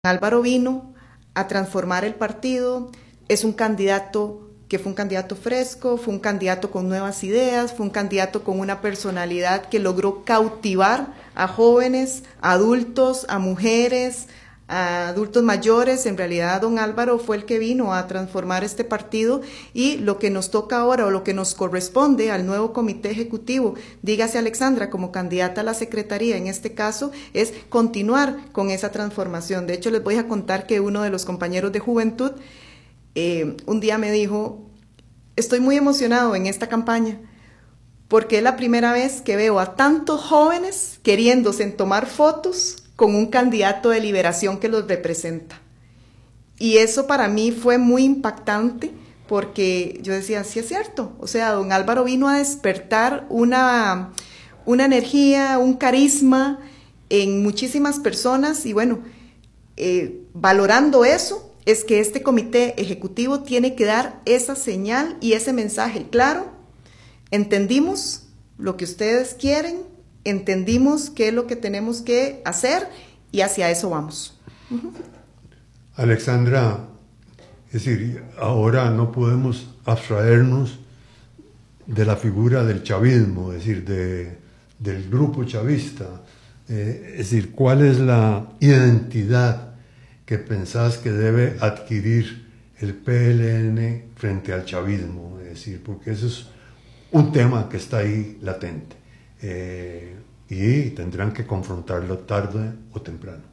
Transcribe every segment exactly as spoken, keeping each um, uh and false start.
Álvaro vino a transformar el partido, es un candidato que fue un candidato fresco, fue un candidato con nuevas ideas, fue un candidato con una personalidad que logró cautivar a jóvenes, a adultos, a mujeres, a adultos mayores. En realidad don Álvaro fue el que vino a transformar este partido, y lo que nos toca ahora, o lo que nos corresponde al nuevo comité ejecutivo, dígase Alexandra como candidata a la secretaría en este caso, es continuar con esa transformación. De hecho, les voy a contar que uno de los compañeros de juventud eh, un día me dijo: estoy muy emocionado en esta campaña porque es la primera vez que veo a tantos jóvenes queriéndose tomar fotos con un candidato de liberación que los representa. Y eso para mí fue muy impactante, porque yo decía, sí es cierto, o sea, don Álvaro vino a despertar una, una energía, un carisma en muchísimas personas, y bueno, eh, valorando eso, es que este comité ejecutivo tiene que dar esa señal y ese mensaje claro. Entendimos lo que ustedes quieren, entendimos qué es lo que tenemos que hacer, y hacia eso vamos. Uh-huh. Alexandra, es decir, ahora no podemos abstraernos de la figura del chavismo, es decir, de, del grupo chavista. Eh, es decir, ¿cuál es la identidad que pensás que debe adquirir el P L N frente al chavismo? Es decir, porque eso es un tema que está ahí latente. Eh, y tendrán que confrontarlo tarde o temprano.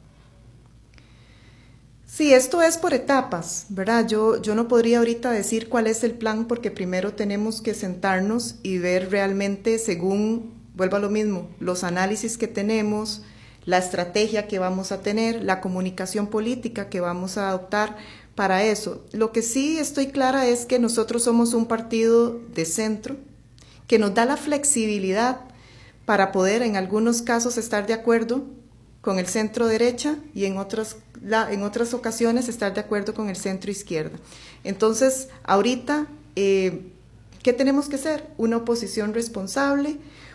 Sí, esto es por etapas, ¿verdad? Yo, yo no podría ahorita decir cuál es el plan, porque primero tenemos que sentarnos y ver realmente, según, vuelvo a lo mismo, los análisis que tenemos, la estrategia que vamos a tener, la comunicación política que vamos a adoptar para eso. Lo que sí estoy clara es que nosotros somos un partido de centro, que nos da la flexibilidad para poder en algunos casos estar de acuerdo con el centro derecha, y en otras, la, en otras ocasiones estar de acuerdo con el centro izquierda. Entonces, ahorita, eh, ¿qué tenemos que hacer? Una oposición responsable,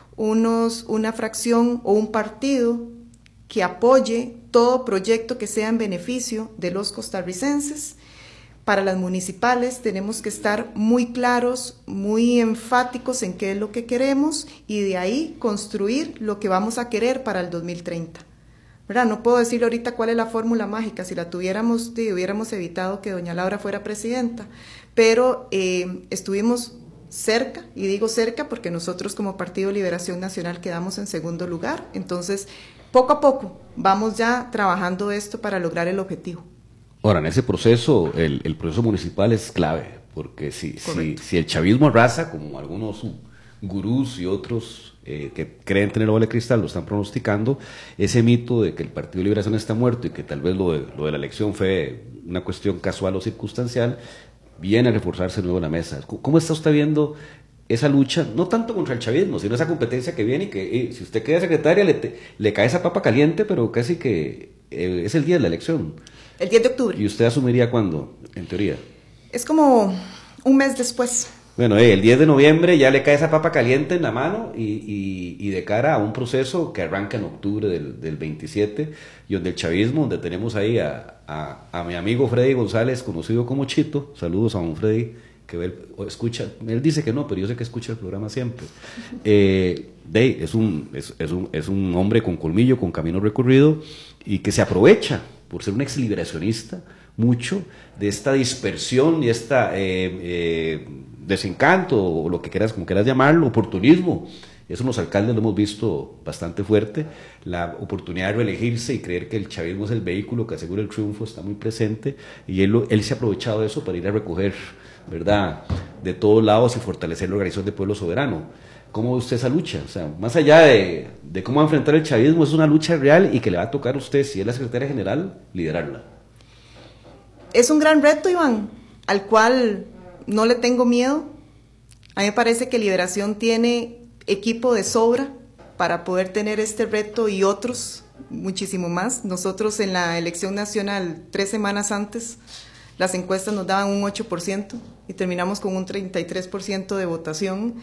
unos, una fracción o un partido que apoye todo proyecto que sea en beneficio de los costarricenses. Para las municipales tenemos que estar muy claros, muy enfáticos en qué es lo que queremos, y de ahí construir lo que vamos a querer para el dos mil treinta. ¿Verdad? No puedo decir ahorita cuál es la fórmula mágica. Si la tuviéramos, hubiéramos evitado que doña Laura fuera presidenta, pero eh, estuvimos cerca, y digo cerca porque nosotros como Partido Liberación Nacional quedamos en segundo lugar. Entonces, poco a poco vamos ya trabajando esto para lograr el objetivo. Ahora, en ese proceso, el, el proceso municipal es clave, porque si, si, si el chavismo arrasa, como algunos gurús y otros eh, que creen tener la bola de cristal lo están pronosticando, ese mito de que el Partido de Liberación está muerto y que tal vez lo de, lo de la elección fue una cuestión casual o circunstancial, viene a reforzarse de nuevo en la mesa. ¿Cómo está usted viendo esa lucha, no tanto contra el chavismo, sino esa competencia que viene y que eh, si usted queda secretaria le, te, le cae esa papa caliente, pero casi que eh, es el día de la elección? El diez de octubre. ¿Y usted asumiría cuándo, en teoría? Es como un mes después. Bueno, eh, el diez de noviembre ya le cae esa papa caliente en la mano, y, y, y de cara a un proceso que arranca en octubre del, del veintisiete, y donde el chavismo, donde tenemos ahí a, a, a mi amigo Freddy González, conocido como Chito, saludos a don Freddy, que él escucha, él dice que no, pero yo sé que escucha el programa siempre. Eh, de, es, un, es, es, un, es un hombre con colmillo, con camino recorrido, y que se aprovecha, por ser un exliberacionista, mucho de esta dispersión y esta eh, eh, desencanto, o lo que quieras, como quieras llamarlo, oportunismo. Eso en los alcaldes lo hemos visto bastante fuerte, la oportunidad de reelegirse y creer que el chavismo es el vehículo que asegura el triunfo está muy presente, y él, él se ha aprovechado de eso para ir a recoger, ¿verdad?, de todos lados y fortalecer la organización de Pueblo Soberano. ¿Cómo ve usted esa lucha? O sea, más allá de, de cómo enfrentar el chavismo, es una lucha real y que le va a tocar a usted, si es la secretaria general, liderarla. Es un gran reto, Iván, al cual no le tengo miedo. A mí me parece que Liberación tiene equipo de sobra para poder tener este reto y otros muchísimo más. Nosotros en la elección nacional, tres semanas antes, las encuestas nos daban un ocho por ciento y terminamos con un treinta y tres por ciento de votación.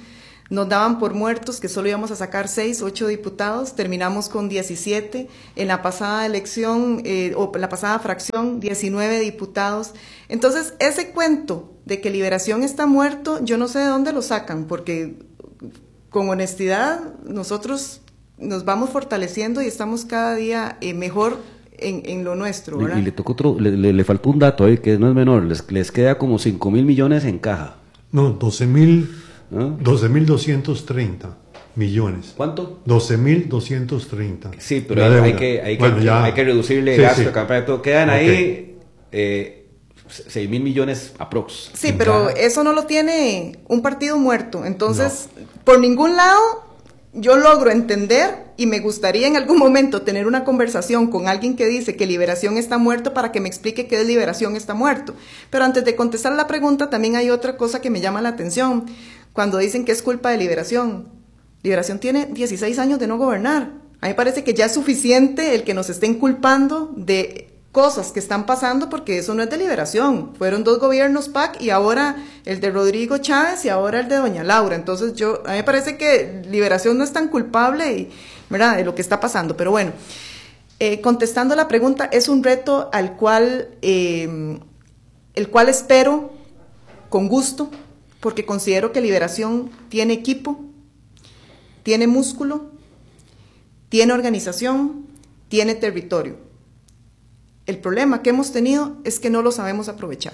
nos daban por muertos que solo íbamos a sacar seis, ocho diputados, terminamos con diecisiete, en la pasada elección, eh, o la pasada fracción, diecinueve diputados. Entonces, ese cuento de que Liberación está muerto, yo no sé de dónde lo sacan, porque con honestidad nosotros nos vamos fortaleciendo y estamos cada día eh, mejor en, en lo nuestro, ¿verdad? Y le tocó otro, le, le, le faltó un dato ahí que no es menor, les, les queda como cinco mil millones en caja. No, doce mil ¿Ah? doce mil doscientos treinta millones. ¿Cuánto? doce mil doscientos treinta. Sí, pero hay, hay, que, hay, bueno, que, ya, hay que reducirle sí, gasto, sí. campaña, todo. Quedan okay. ahí eh, seis mil millones aprox. Sí, pero caja. Eso no lo tiene un partido muerto. Entonces, no. Por ningún lado yo logro entender y me gustaría en algún momento tener una conversación con alguien que dice que Liberación está muerto para que me explique qué es Liberación está muerto. Pero antes de contestar la pregunta, también hay otra cosa que me llama la atención. Cuando dicen que es culpa de Liberación. Liberación tiene dieciséis años de no gobernar. A mí me parece que ya es suficiente el que nos estén culpando de cosas que están pasando, porque eso no es de Liberación. Fueron dos gobiernos P A C y ahora el de Rodrigo Chávez y ahora el de doña Laura. Entonces yo, a mí me parece que Liberación no es tan culpable y, ¿verdad?, de lo que está pasando. Pero bueno, eh, contestando la pregunta, es un reto al cual, eh, el cual espero con gusto, porque considero que Liberación tiene equipo, tiene músculo, tiene organización, tiene territorio. El problema que hemos tenido es que no lo sabemos aprovechar.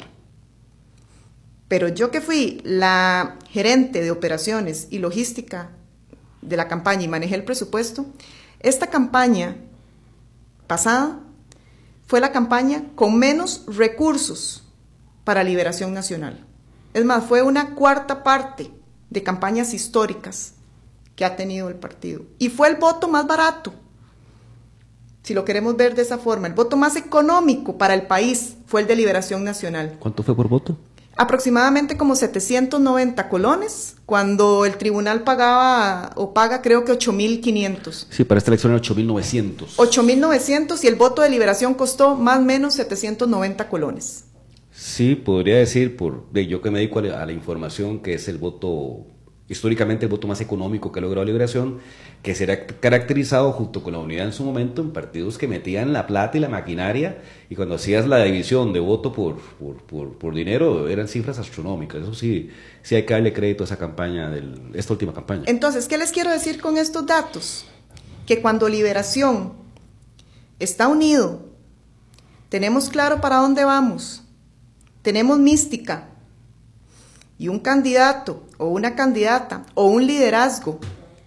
Pero yo que fui la gerente de operaciones y logística de la campaña y manejé el presupuesto, esta campaña pasada fue la campaña con menos recursos para Liberación Nacional. Es más, fue una cuarta parte de campañas históricas que ha tenido el partido. Y fue el voto más barato, si lo queremos ver de esa forma. El voto más económico para el país fue el de Liberación Nacional. ¿Cuánto fue por voto? Aproximadamente como setecientos noventa colones, cuando el tribunal pagaba, o paga creo que ocho mil quinientos. Sí, para esta elección era ocho mil novecientos. ocho mil novecientos y el voto de Liberación costó más o menos setecientos noventa colones. Sí, podría decir, por de yo que me dedico a la, a la información, que es el voto, históricamente el voto más económico que ha logrado Liberación, que será caracterizado junto con la unidad en su momento en partidos que metían la plata y la maquinaria, y cuando hacías la división de voto por, por, por, por dinero eran cifras astronómicas. Eso sí, sí hay que darle crédito a esa campaña, del, esta última campaña. Entonces, ¿qué les quiero decir con estos datos? Que cuando Liberación está unido, tenemos claro para dónde vamos, tenemos mística, y un candidato o una candidata o un liderazgo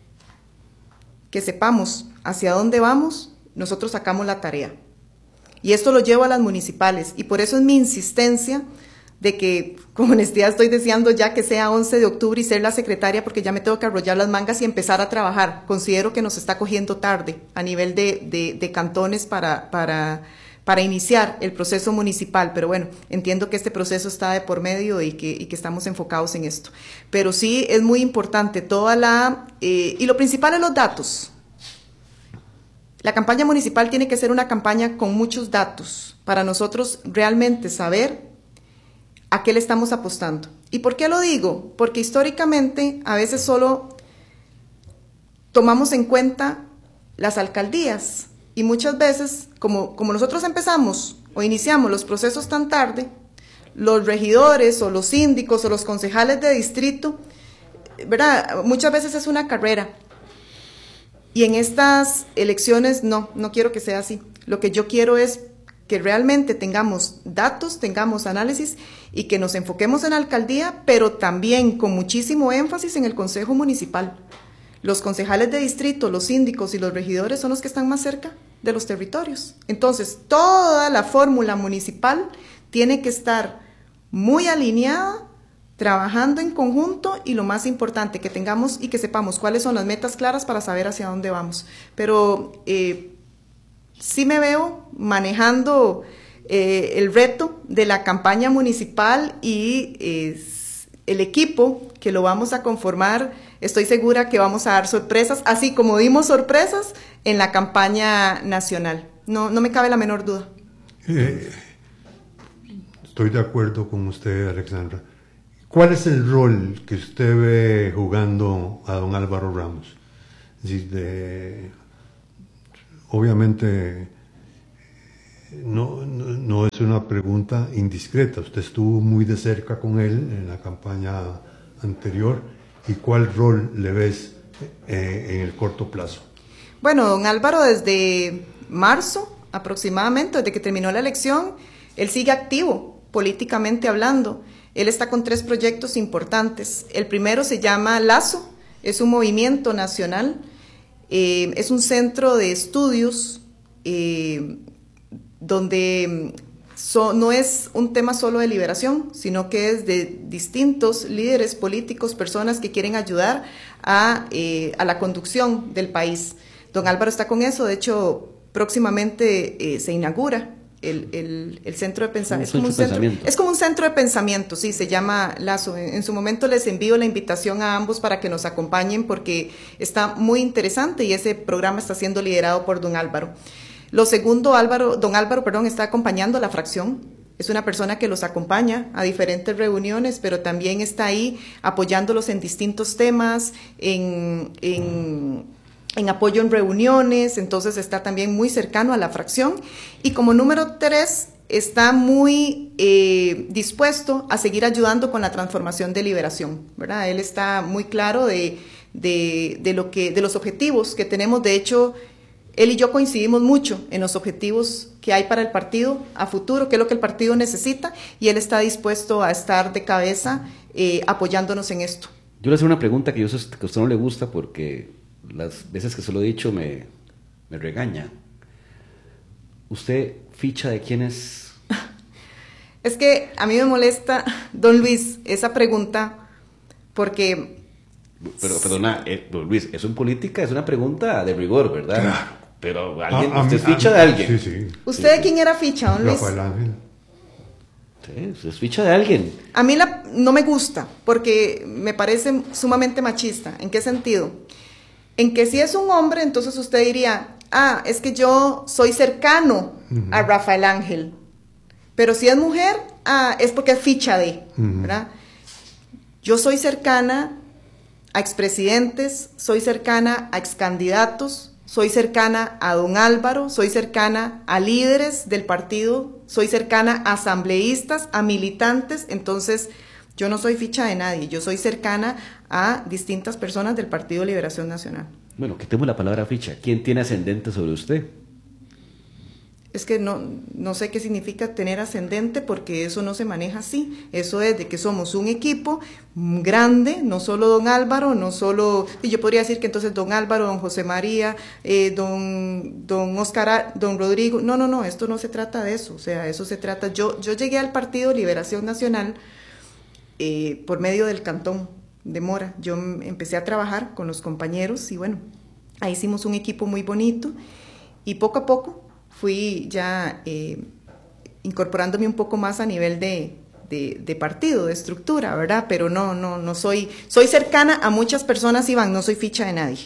que sepamos hacia dónde vamos, nosotros sacamos la tarea. Y esto lo llevo a las municipales, y por eso es mi insistencia de que, con honestidad, estoy deseando ya que sea once de octubre y ser la secretaria, porque ya me tengo que arrollar las mangas y empezar a trabajar. Considero que nos está cogiendo tarde a nivel de, de, de cantones para... para para iniciar el proceso municipal, pero bueno, entiendo que este proceso está de por medio y que, y que estamos enfocados en esto. Pero sí es muy importante toda la... Eh, y lo principal es los datos. La campaña municipal tiene que ser una campaña con muchos datos para nosotros realmente saber a qué le estamos apostando. ¿Y por qué lo digo? Porque históricamente a veces solo tomamos en cuenta las alcaldías. Y muchas veces, como, como nosotros empezamos o iniciamos los procesos tan tarde, los regidores o los síndicos o los concejales de distrito, ¿verdad?, muchas veces es una carrera. Y en estas elecciones no, no quiero que sea así. Lo que yo quiero es que realmente tengamos datos, tengamos análisis y que nos enfoquemos en la alcaldía, pero también con muchísimo énfasis en el consejo municipal. Los concejales de distrito, los síndicos y los regidores son los que están más cerca de los territorios. Entonces, toda la fórmula municipal tiene que estar muy alineada, trabajando en conjunto, y lo más importante, que tengamos y que sepamos cuáles son las metas claras para saber hacia dónde vamos. Pero eh, sí me veo manejando eh, el reto de la campaña municipal y eh, el equipo que lo vamos a conformar. Estoy segura que vamos a dar sorpresas, así como dimos sorpresas en la campaña nacional. No, no me cabe la menor duda. Eh, estoy de acuerdo con usted, Alexandra. ¿Cuál es el rol que usted ve jugando a don Álvaro Ramos? Es decir, de, obviamente no, no, no es una pregunta indiscreta. Usted estuvo muy de cerca con él en la campaña anterior. ¿Y cuál rol le ves eh, en el corto plazo? Bueno, don Álvaro, desde marzo aproximadamente, desde que terminó la elección, él sigue activo, políticamente hablando. Él está con tres proyectos importantes. El primero se llama Lazo, es un movimiento nacional, eh, es un centro de estudios eh, donde so, no es un tema solo de liberación, sino que es de distintos líderes políticos, personas que quieren ayudar a, eh, a la conducción del país. Don Álvaro está con eso, de hecho, próximamente eh, se inaugura El, el, el centro de pensamiento. Es como un centro, es como un centro de pensamiento, sí, se llama Lazo. En, en su momento les envío la invitación a ambos para que nos acompañen porque está muy interesante y ese programa está siendo liderado por don Álvaro. Lo segundo, Álvaro, don Álvaro, perdón, está acompañando a la fracción. Es una persona que los acompaña a diferentes reuniones, pero también está ahí apoyándolos en distintos temas, en... en en apoyo en reuniones, entonces está también muy cercano a la fracción. Y como número tres, está muy eh, dispuesto a seguir ayudando con la transformación de Liberación, ¿verdad? Él está muy claro de, de, de, lo que, de los objetivos que tenemos. De hecho, él y yo coincidimos mucho en los objetivos que hay para el partido a futuro, qué es lo que el partido necesita, y él está dispuesto a estar de cabeza eh, apoyándonos en esto. Yo le voy a hacer una pregunta que, yo sé que a usted no le gusta porque las veces que se lo he dicho me, me regaña. ¿Usted ficha de quién es? Es que a mí me molesta, don Luis, esa pregunta porque... Pero perdona, eh, don Luis, eso en política es una pregunta de rigor, ¿verdad? Claro. Pero alguien, a, a usted mí, ficha a, de alguien. Sí, sí. ¿Usted sí, de quién era ficha, don Luis? Rafael Ángel. Sí, usted es ficha de alguien. A mí la, no me gusta porque me parece sumamente machista. ¿En qué sentido? En que si es un hombre, entonces usted diría, ah, es que yo soy cercano uh-huh. a Rafael Ángel. Pero si es mujer, ah, es porque es ficha de, uh-huh. ¿verdad? Yo soy cercana a expresidentes, soy cercana a excandidatos, soy cercana a don Álvaro, soy cercana a líderes del partido, soy cercana a asambleístas, a militantes, entonces... Yo no soy ficha de nadie, yo soy cercana a distintas personas del Partido Liberación Nacional. Bueno, quitemos la palabra ficha. ¿Quién tiene ascendente sobre usted? Es que no, no sé qué significa tener ascendente porque eso no se maneja así. Eso es de que somos un equipo grande, no solo don Álvaro, no solo... Y yo podría decir que entonces don Álvaro, don José María, eh, don, don Oscar, don Rodrigo... No, no, no, esto no se trata de eso. O sea, eso se trata... Yo, yo llegué al Partido Liberación Nacional... Eh, por medio del Cantón de Mora. Yo empecé a trabajar con los compañeros y bueno, ahí hicimos un equipo muy bonito y poco a poco fui ya eh, incorporándome un poco más a nivel de, de, de partido, de estructura, ¿verdad? Pero no, no, no soy, soy cercana a muchas personas, Iván, no soy ficha de nadie.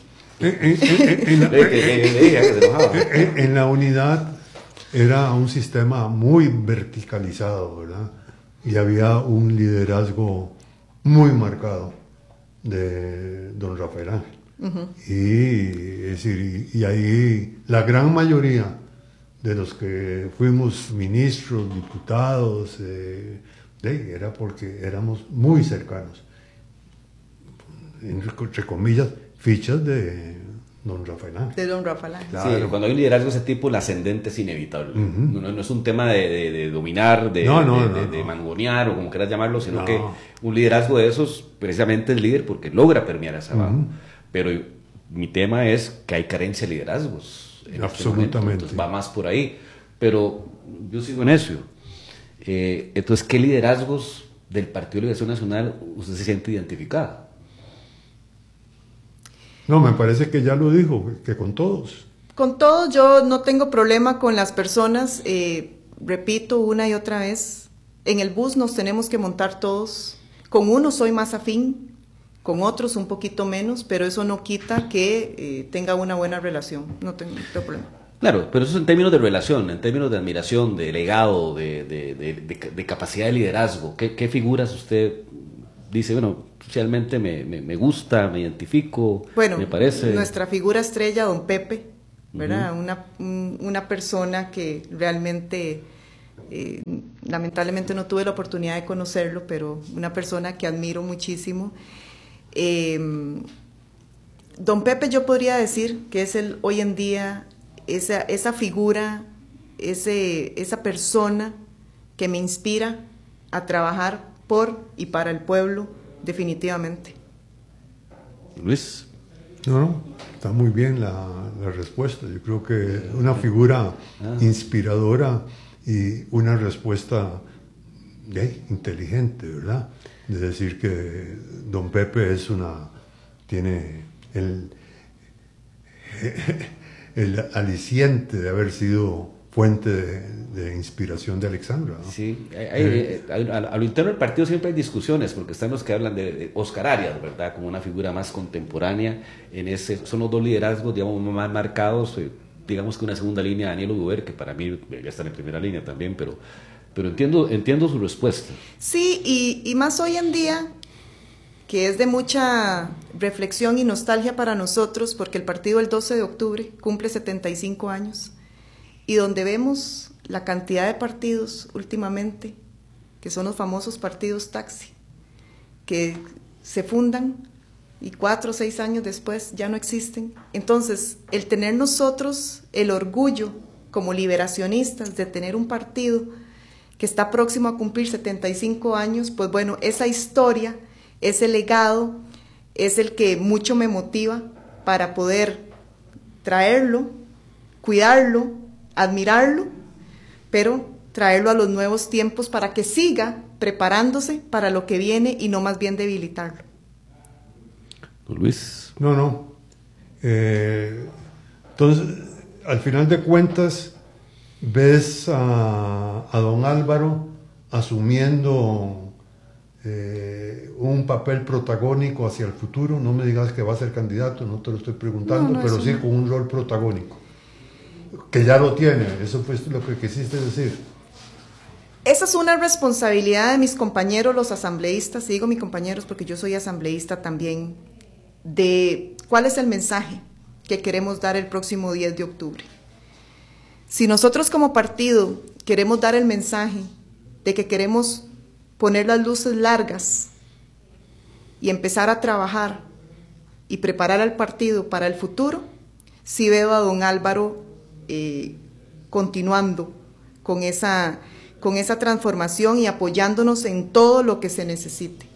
En la unidad era un sistema muy verticalizado, ¿verdad? Y había un liderazgo muy marcado de don Rafael Ángel. Uh-huh. Y, es decir, y, y ahí la gran mayoría de los que fuimos ministros, diputados, eh, de, era porque éramos muy cercanos. Entre comillas, fichas de don Rafael Ángel. De don Rafael Ángel. Claro. Sí, cuando hay un liderazgo de ese tipo, el ascendente es inevitable. Uh-huh. no, no es un tema de, de, de dominar, de, no, no, de, no, de, no. de mangonear o como quieras llamarlo, sino no. que un liderazgo de esos precisamente es líder porque logra permear hacia abajo. Uh-huh. Pero mi tema es que hay carencia de liderazgos. En Absolutamente. Este entonces va más por ahí. Pero yo sigo necio. Eh, entonces, ¿qué liderazgos del Partido de Liberación Nacional usted se siente identificada? No, me parece que ya lo dijo, que con todos. Con todos, yo no tengo problema con las personas, eh, repito una y otra vez, en el bus nos tenemos que montar todos, con unos soy más afín, con otros un poquito menos, pero eso no quita que eh, tenga una buena relación, no tengo, no tengo problema. Claro, pero eso en términos de relación, en términos de admiración, de legado, de, de, de, de, de capacidad de liderazgo, ¿qué, qué figuras usted dice, bueno, socialmente me, me, me gusta, me identifico, bueno, me parece... Nuestra figura estrella, don Pepe, ¿verdad? Uh-huh. Una, una persona que realmente, eh, lamentablemente no tuve la oportunidad de conocerlo, pero una persona que admiro muchísimo. Eh, don Pepe, yo podría decir que es el hoy en día, esa, esa figura, ese, esa persona que me inspira a trabajar por y para el pueblo, definitivamente. Luis. No, no, está muy bien la, la respuesta. Yo creo que una figura ah. inspiradora y una respuesta eh, inteligente, ¿verdad? Es decir, que don Pepe es una, tiene el, el aliciente de haber sido fuente de, de inspiración de Alexandra, ¿no? Sí, hay, eh, hay, a, a lo interno del partido siempre hay discusiones, porque están los que hablan de, de Oscar Arias, ¿verdad? Como una figura más contemporánea, en ese, son los dos liderazgos, digamos, más marcados, eh, digamos que una segunda línea, Daniel Oduber, que para mí ya está en primera línea también, pero, pero entiendo, entiendo su respuesta. Sí, y, y más hoy en día, que es de mucha reflexión y nostalgia para nosotros, porque el partido el doce de octubre cumple setenta y cinco años, y donde vemos la cantidad de partidos últimamente, que son los famosos partidos taxi, que se fundan y cuatro o seis años después ya no existen. Entonces, el tener nosotros el orgullo como liberacionistas de tener un partido que está próximo a cumplir setenta y cinco años, pues bueno, esa historia, ese legado, es el que mucho me motiva para poder traerlo, cuidarlo, admirarlo, pero traerlo a los nuevos tiempos para que siga preparándose para lo que viene y no más bien debilitarlo. Luis. No, no. Eh, entonces, al final de cuentas, ves a, a don Álvaro asumiendo eh, un papel protagónico hacia el futuro. No me digas que va a ser candidato, no te lo estoy preguntando, no, no pero sí una... con un rol protagónico. Que ya lo tiene, eso fue lo que quisiste decir. Esa es una responsabilidad de mis compañeros, los asambleístas, digo mis compañeros porque yo soy asambleísta también, de cuál es el mensaje que queremos dar el próximo diez de octubre. Si nosotros como partido queremos dar el mensaje de que queremos poner las luces largas y empezar a trabajar y preparar al partido para el futuro, sí veo a don Álvaro Eh, continuando con esa, con esa transformación y apoyándonos en todo lo que se necesite.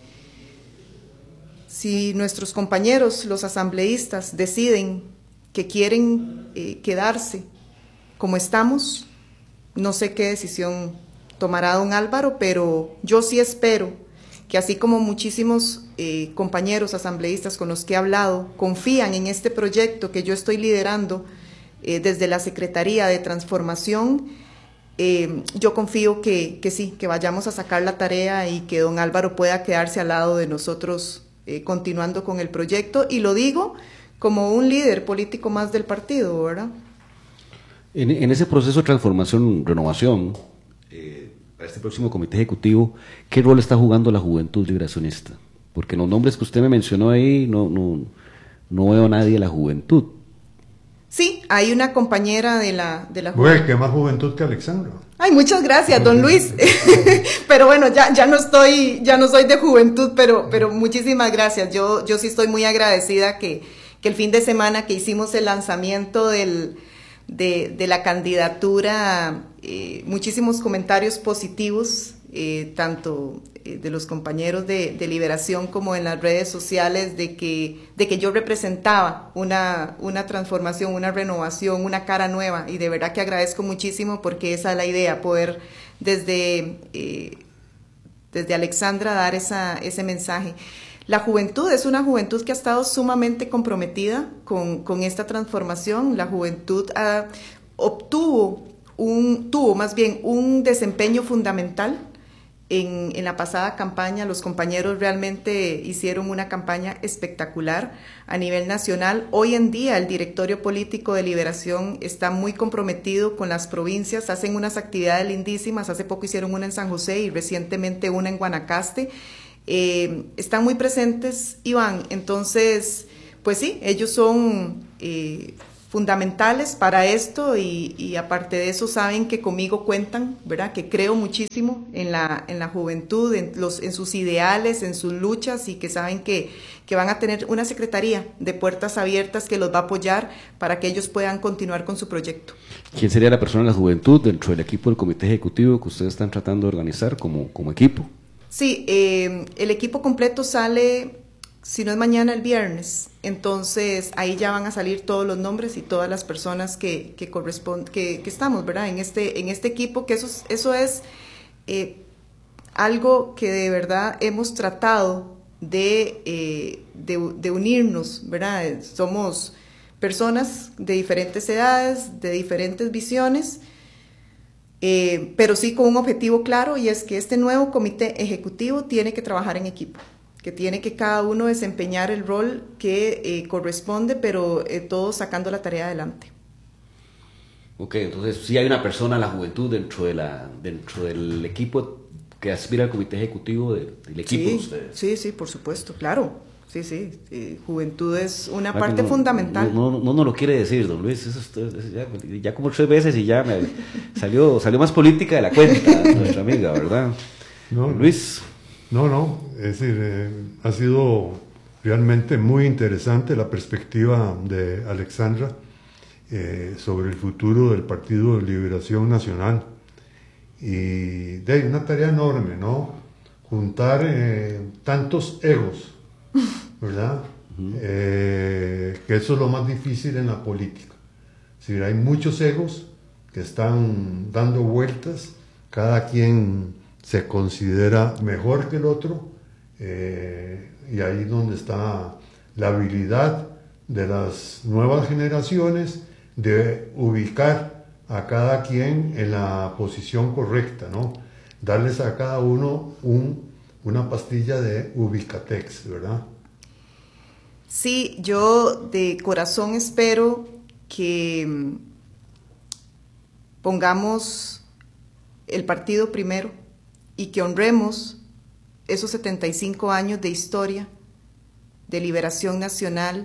Si nuestros compañeros, los asambleístas, deciden que quieren eh, quedarse como estamos, no sé qué decisión tomará don Álvaro, pero yo sí espero que así como muchísimos eh, compañeros asambleístas con los que he hablado confían en este proyecto que yo estoy liderando, Eh, desde la Secretaría de Transformación, eh, yo confío que, que sí, que vayamos a sacar la tarea y que don Álvaro pueda quedarse al lado de nosotros eh, continuando con el proyecto, y lo digo como un líder político más del partido, ¿verdad? En, en ese proceso de transformación, renovación, eh, para este próximo comité ejecutivo, ¿qué rol está jugando la juventud liberacionista? Porque en los nombres que usted me mencionó ahí, no, no, no veo a nadie de la juventud. Sí, hay una compañera de la, de la juventud. Bueno, que más juventud que Alexandra. Ay, muchas gracias, don Luis. Pero bueno, ya, ya no estoy, ya no soy de juventud, pero, pero muchísimas gracias. Yo, yo sí estoy muy agradecida que, que el fin de semana que hicimos el lanzamiento del, de, de la candidatura, eh, muchísimos comentarios positivos, eh, tanto eh, de los compañeros de, de Liberación como en las redes sociales, de que, de que yo representaba una, una transformación, una renovación, una cara nueva, y de verdad que agradezco muchísimo porque esa es la idea, poder desde, eh, desde Alexandra dar esa, ese mensaje. La juventud es una juventud que ha estado sumamente comprometida con, con esta transformación. La juventud ha, obtuvo, un, tuvo más bien un desempeño fundamental en, en la pasada campaña. Los compañeros realmente hicieron una campaña espectacular a nivel nacional. Hoy en día el directorio político de Liberación está muy comprometido con las provincias, hacen unas actividades lindísimas. Hace poco hicieron una en San José y recientemente una en Guanacaste. eh, están muy presentes, Iván. Entonces, pues sí, ellos son eh, fundamentales para esto y, y aparte de eso saben que conmigo cuentan, ¿verdad? Que creo muchísimo en la, en la juventud, en, los, en sus ideales, en sus luchas y que saben que, que van a tener una secretaría de puertas abiertas que los va a apoyar para que ellos puedan continuar con su proyecto. ¿Quién sería la persona de la juventud dentro del equipo del comité ejecutivo que ustedes están tratando de organizar como, como equipo? Sí, eh, el equipo completo sale, si no es mañana, el viernes. Entonces ahí ya van a salir todos los nombres y todas las personas que, que corresponden, que, que estamos, ¿verdad? En este, en este equipo, que eso, es, eso es eh, algo que de verdad hemos tratado de, eh, de, de unirnos, ¿verdad? Somos personas de diferentes edades, de diferentes visiones, eh, pero sí con un objetivo claro, y es que este nuevo comité ejecutivo tiene que trabajar en equipo, que tiene que cada uno desempeñar el rol que eh, corresponde, pero eh, todos sacando la tarea adelante. Ok, entonces sí hay una persona en la juventud dentro, de la, dentro del equipo que aspira al comité ejecutivo de, del equipo sí, de ustedes. Sí, sí, por supuesto, claro. Sí, sí, eh, juventud es una ah, parte no, fundamental. No, no, no, no lo quiere decir, don Luis, eso es, es, ya, ya como tres veces y ya me salió, salió más política de la cuenta nuestra amiga, ¿verdad? No, don Luis. No, no, es decir, eh, ha sido realmente muy interesante la perspectiva de Alexandra eh, sobre el futuro del Partido de Liberación Nacional. Y de una tarea enorme, ¿no? Juntar eh, tantos egos, ¿verdad? Uh-huh. eh, que eso es lo más difícil en la política. Es decir, hay muchos egos que están dando vueltas, cada quien se considera mejor que el otro, eh, y ahí es donde está la habilidad de las nuevas generaciones de ubicar a cada quien en la posición correcta, ¿no? Darles a cada uno un, una pastilla de Ubicatex, ¿verdad? Sí, yo de corazón espero que pongamos el partido primero y que honremos esos setenta y cinco años de historia, de liberación nacional,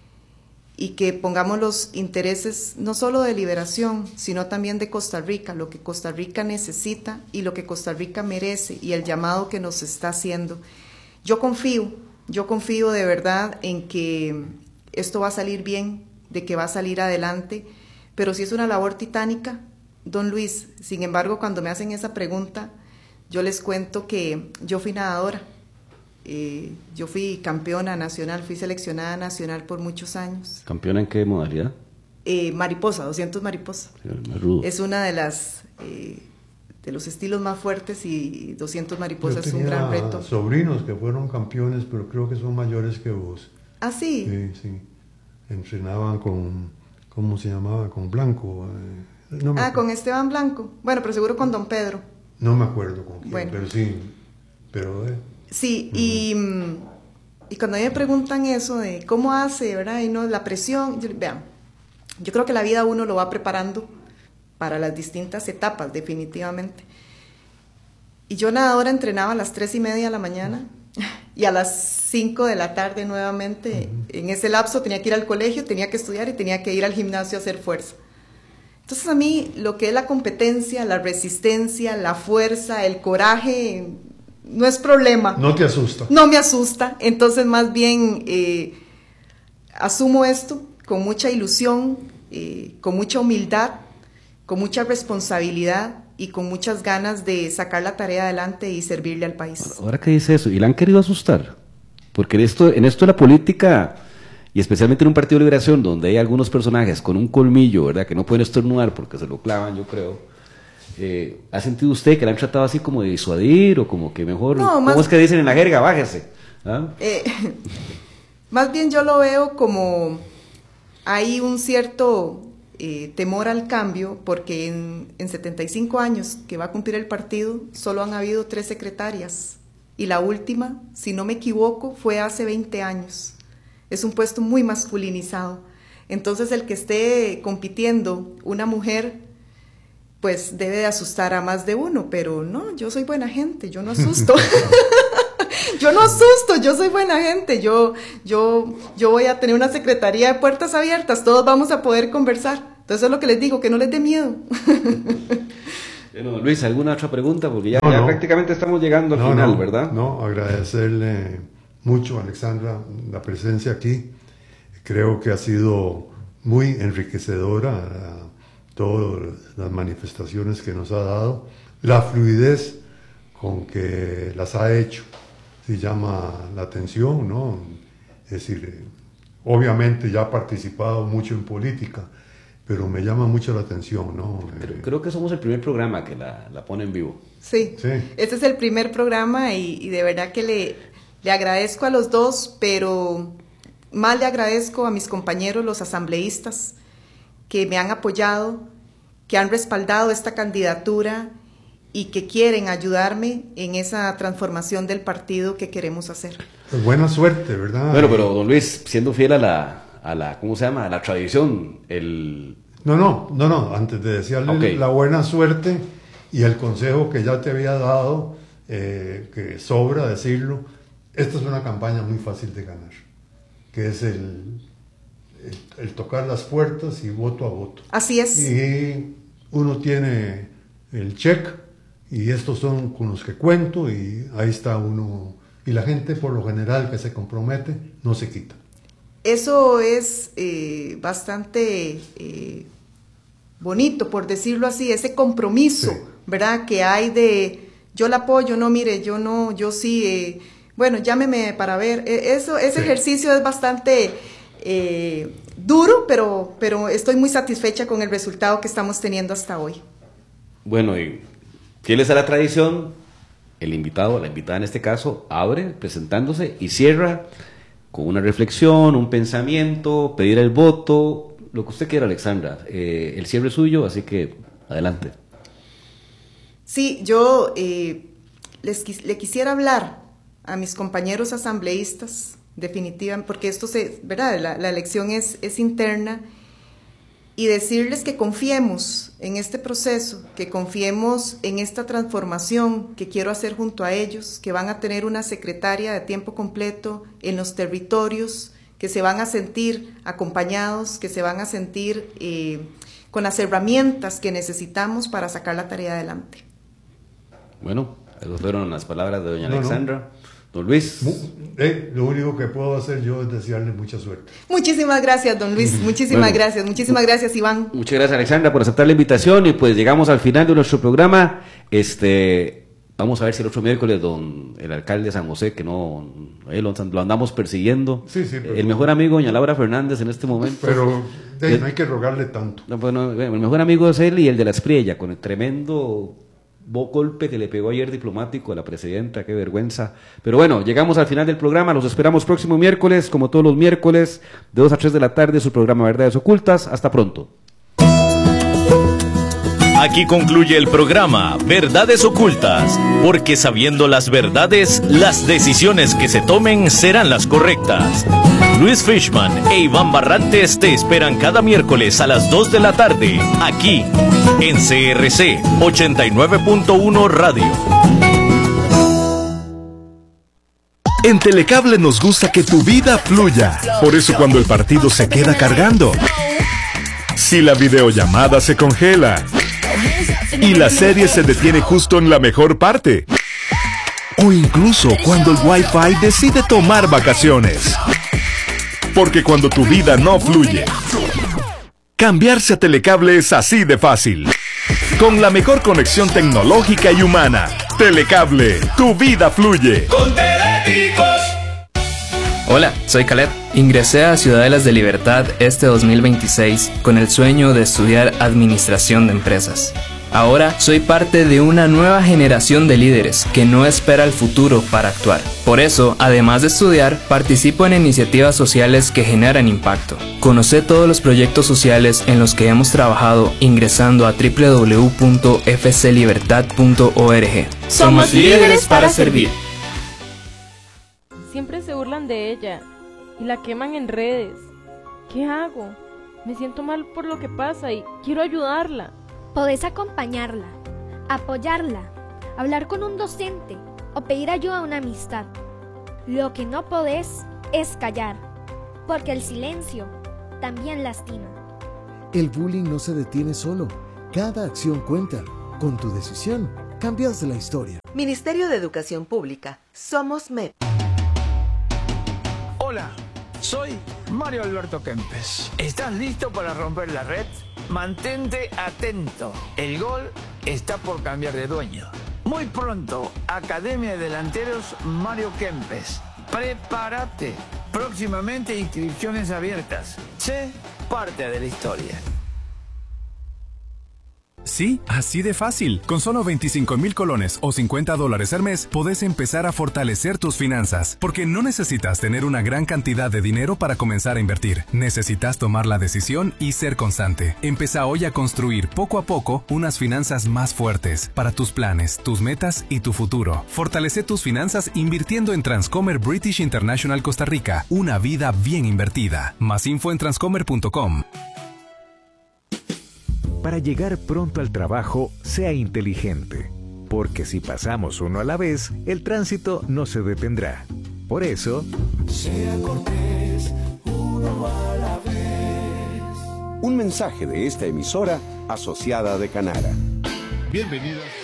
y que pongamos los intereses no solo de liberación, sino también de Costa Rica, lo que Costa Rica necesita y lo que Costa Rica merece y el llamado que nos está haciendo. Yo confío, yo confío de verdad en que esto va a salir bien, de que va a salir adelante, pero sí es una labor titánica, don Luis. Sin embargo, cuando me hacen esa pregunta, yo les cuento que yo fui nadadora. Eh, yo fui campeona nacional, fui seleccionada nacional por muchos años. ¿Campeona en qué modalidad? Eh, mariposa, doscientos mariposa. Sí, es una de las eh, de los estilos más fuertes y doscientos mariposa es un gran reto. Sobrinos que fueron campeones, pero creo que son mayores que vos. ¿Ah, sí? Sí, sí. Entrenaban con, ¿cómo se llamaba? Con Blanco. Eh, no ah, con Esteban Blanco. Bueno, pero seguro con don Pedro. No me acuerdo con quién, bueno. pero sí. Pero eh. Sí, uh-huh. y, y cuando a mí me preguntan eso de cómo hace, ¿verdad? Y no, la presión, yo, vean, yo creo que la vida uno lo va preparando para las distintas etapas, definitivamente. Y yo nadadora entrenaba a las tres y media de la mañana y a las cinco de la tarde nuevamente. Uh-huh. En ese lapso tenía que ir al colegio, tenía que estudiar y tenía que ir al gimnasio a hacer fuerza. Entonces a mí lo que es la competencia, la resistencia, la fuerza, el coraje, no es problema. No te asusta. No me asusta. Entonces más bien eh, asumo esto con mucha ilusión, eh, con mucha humildad, con mucha responsabilidad y con muchas ganas de sacar la tarea adelante y servirle al país. Ahora que dice eso, ¿y la han querido asustar? Porque en esto, en esto de la política, y especialmente en un partido de liberación donde hay algunos personajes con un colmillo, ¿verdad?, que no pueden estornudar porque se lo clavan, yo creo. Eh, ¿Ha sentido usted que la han tratado así como de disuadir o como que mejor, no, ¿cómo más, es que dicen en la jerga? Bájese. ¿Ah? Eh, más bien yo lo veo como hay un cierto eh, temor al cambio, porque en, en setenta y cinco años que va a cumplir el partido solo han habido tres secretarias y la última, si no me equivoco, fue hace veinte años. Es un puesto muy masculinizado. Entonces el que esté compitiendo una mujer pues debe de asustar a más de uno, pero no, yo soy buena gente, yo no asusto. Yo no asusto, yo soy buena gente, yo, yo, yo voy a tener una secretaría de puertas abiertas, todos vamos a poder conversar. Entonces es lo que les digo, que no les dé miedo. Bueno, Luis, ¿alguna otra pregunta? Porque ya, no, ya no. prácticamente estamos llegando al no, final, no, ¿verdad? No, agradecerle mucho a Alexandra la presencia aquí. Creo que ha sido muy enriquecedora uh, todas las manifestaciones que nos ha dado, la fluidez con que las ha hecho, sí llama la atención, ¿no? Es decir, obviamente ya ha participado mucho en política, pero me llama mucho la atención, ¿no? Pero creo que somos el primer programa que la, la pone en vivo. Sí, sí, este es el primer programa y, y de verdad que le, le agradezco a los dos, pero más le agradezco a mis compañeros, los asambleístas, que me han apoyado, que han respaldado esta candidatura y que quieren ayudarme en esa transformación del partido que queremos hacer. Pues buena suerte, ¿verdad? Bueno, pero don Luis, siendo fiel a la, a la ¿cómo se llama? A la tradición, el... No, no, no, no, antes de desearle Okay. la buena suerte y el consejo que ya te había dado, eh, que sobra decirlo, esta es una campaña muy fácil de ganar, que es el, el, el tocar las puertas y voto a voto. Así es. Y uno tiene el check y estos son con los que cuento y ahí está uno. Y la gente por lo general que se compromete no se quita. Eso es eh, bastante eh, bonito, por decirlo así, ese compromiso, Sí. ¿verdad? Que hay de, yo la apoyo, no, mire, yo no, yo sí, eh, bueno, llámeme para ver. Eh, eso, ese Sí. ejercicio es bastante eh, duro, pero, pero estoy muy satisfecha con el resultado que estamos teniendo hasta hoy. Bueno, y fieles a la tradición, el invitado, la invitada en este caso, abre presentándose y cierra con una reflexión, un pensamiento, pedir el voto, lo que usted quiera, Alexandra. Eh, el cierre es suyo, así que adelante. Sí, yo eh, les quis- le quisiera hablar a mis compañeros asambleístas, definitivamente, porque esto se, ¿verdad? La, la elección es, es interna, y decirles que confiemos en este proceso, que confiemos en esta transformación que quiero hacer junto a ellos, que van a tener una secretaria de tiempo completo en los territorios, que se van a sentir acompañados, que se van a sentir eh, con las herramientas que necesitamos para sacar la tarea adelante. Bueno, esas fueron las palabras de doña No, Alexandra. no. Don Luis. Mu- eh, lo único que puedo hacer yo es desearle mucha suerte. Muchísimas gracias, don Luis, muchísimas Bueno. gracias, muchísimas gracias, Iván. Muchas gracias, Alexandra, por aceptar la invitación y pues llegamos al final de nuestro programa. Este, vamos a ver si el otro miércoles don el alcalde de San José, que no eh, lo, lo andamos persiguiendo, Sí, sí, pero- el mejor amigo doña Laura Fernández en este momento. Pero eh, Eh, no hay que rogarle tanto. No, bueno, el mejor amigo es él y el de la Espriella, con el tremendo bo- golpe que le pegó ayer diplomático a la presidenta, qué vergüenza. Pero bueno, llegamos al final del programa, los esperamos próximo miércoles, como todos los miércoles, de dos a tres de la tarde, su programa Verdades Ocultas. Hasta pronto. Aquí concluye el programa Verdades Ocultas, porque sabiendo las verdades, las decisiones que se tomen serán las correctas. Luis Fishman e Iván Barrantes te esperan cada miércoles a las dos de la tarde, aquí, en C R C ochenta y nueve punto uno Radio. En Telecable nos gusta que tu vida fluya. Por eso cuando el partido se queda cargando, si la videollamada se congela y la serie se detiene justo en la mejor parte, o incluso cuando el Wi-Fi decide tomar vacaciones. Porque cuando tu vida no fluye, cambiarse a Telecable es así de fácil. Con la mejor conexión tecnológica y humana. Telecable, tu vida fluye. Hola, soy Caleb. Ingresé a Ciudadelas de Libertad este dos mil veintiséis con el sueño de estudiar Administración de Empresas. Ahora soy parte de una nueva generación de líderes que no espera el futuro para actuar. Por eso, además de estudiar, participo en iniciativas sociales que generan impacto. Conoce todos los proyectos sociales en los que hemos trabajado ingresando a doble u doble u doble u punto f c libertad punto org. Somos líderes para servir. Siempre se burlan de ella y la queman en redes. ¿Qué hago? Me siento mal por lo que pasa y quiero ayudarla. Podés acompañarla, apoyarla, hablar con un docente o pedir ayuda a una amistad. Lo que no podés es callar, porque el silencio también lastima. El bullying no se detiene solo. Cada acción cuenta. Con tu decisión, cambias la historia. Ministerio de Educación Pública. Somos M E P. Hola, soy Mario Alberto Kempes. ¿Estás listo para romper la red? Mantente atento. El gol está por cambiar de dueño. Muy pronto, Academia de Delanteros Mario Kempes. Prepárate. Próximamente inscripciones abiertas. Sé parte de la historia. Sí, así de fácil. Con solo veinticinco mil colones o cincuenta dólares al mes, podés empezar a fortalecer tus finanzas. Porque no necesitas tener una gran cantidad de dinero para comenzar a invertir. Necesitas tomar la decisión y ser constante. Empezá hoy a construir poco a poco unas finanzas más fuertes para tus planes, tus metas y tu futuro. Fortalece tus finanzas invirtiendo en Transcomer British International Costa Rica. Una vida bien invertida. Más info en transcomer punto com. Para llegar pronto al trabajo, sea inteligente, porque si pasamos uno a la vez, el tránsito no se detendrá. Por eso, sea cortés, uno a la vez. Un mensaje de esta emisora asociada de Canara. Bienvenidas